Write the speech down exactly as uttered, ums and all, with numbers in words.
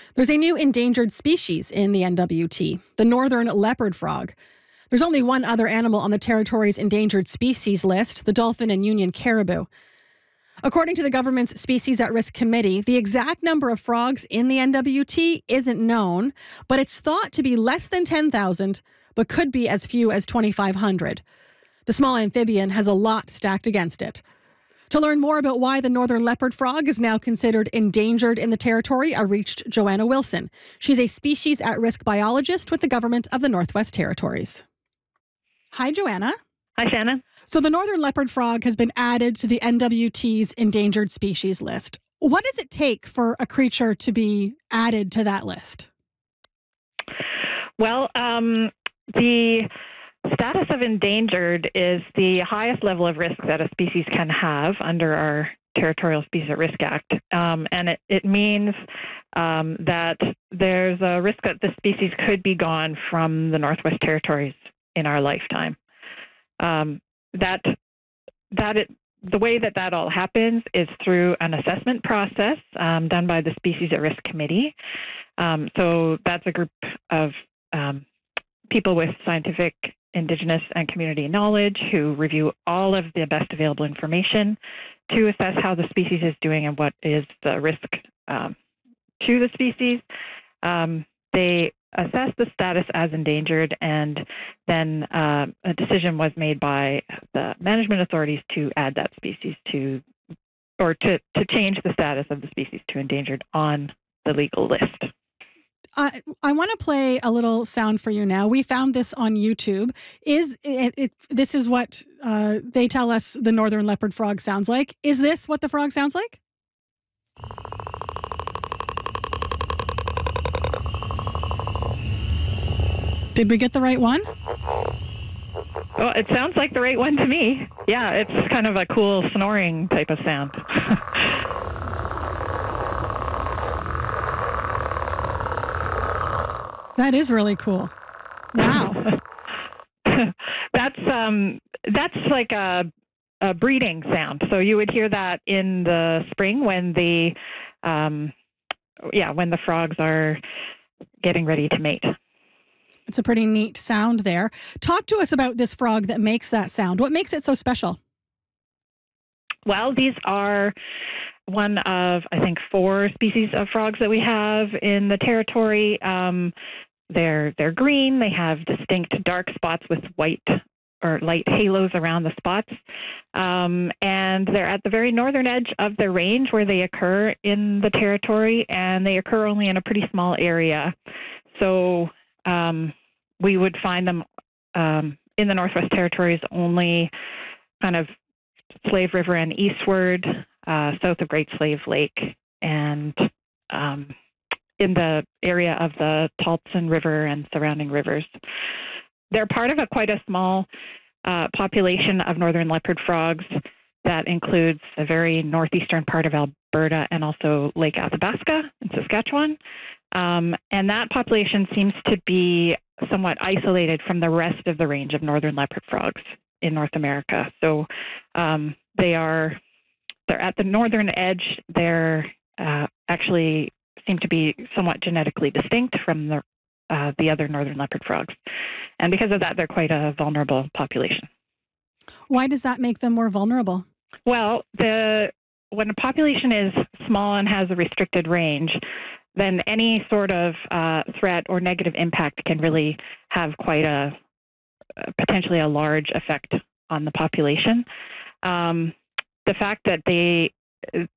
There's a new endangered species in the N W T, the northern leopard frog. There's only one other animal on the territory's endangered species list, the dolphin and Union caribou. According to the government's Species at Risk Committee, the exact number of frogs in the N W T isn't known, but it's thought to be less than ten thousand, but could be as few as twenty-five hundred. The small amphibian has a lot stacked against it. To learn more about why the northern leopard frog is now considered endangered in the territory, I reached Joanna Wilson. She's a species at risk biologist with the government of the Northwest Territories. Hi, Joanna. Hi, Shannon. So the northern leopard frog has been added to the N W T's endangered species list. What does it take for a creature to be added to that list? Well, um, the status of endangered is the highest level of risk that a species can have under our Territorial Species at Risk Act. Um, and it, it means um, that there's a risk that the species could be gone from the Northwest Territories in our lifetime. Um, that that it, the way that that all happens is through an assessment process um, done by the Species at Risk Committee. Um, so that's a group of um, people with scientific, Indigenous, and community knowledge who review all of the best available information to assess how the species is doing and what is the risk um, to the species. Um, they assess the status as endangered, and then uh, a decision was made by the management authorities to add that species to, or to, to change the status of the species to endangered on the legal list. Uh, I want to play a little sound for you now. We found this on YouTube. Is it, it, this is what uh, they tell us the northern leopard frog sounds like. Is this what the frog sounds like? Did we get the right one? Well, it sounds like the right one to me. Yeah, it's kind of a cool snoring type of sound. That is really cool. Wow. that's um, that's like a, a breeding sound. So you would hear that in the spring when the um, yeah when the frogs are getting ready to mate. It's a pretty neat sound there. Talk to us about this frog that makes that sound. What makes it so special? Well, these are one of, I think, four species of frogs that we have in the territory. Um, they're they're green. They have distinct dark spots with white or light halos around the spots. Um, and they're at the very northern edge of their range where they occur in the territory, and they occur only in a pretty small area. So um, we would find them um, in the Northwest Territories only kind of Slave River and eastward, uh, south of Great Slave Lake, and um, in the area of the Tahlptsin River and surrounding rivers. They're part of a quite a small uh, population of northern leopard frogs that includes the very northeastern part of Alberta and also Lake Athabasca in Saskatchewan. Um, and that population seems to be somewhat isolated from the rest of the range of northern leopard frogs in North America. So um, they are, they're at the northern edge. They're uh, actually seem to be somewhat genetically distinct from the uh, the other northern leopard frogs. And because of that, they're quite a vulnerable population. Why does that make them more vulnerable? Well, the when a population is small and has a restricted range, then any sort of uh, threat or negative impact can really have quite a potentially a large effect on the population. Um, the fact that they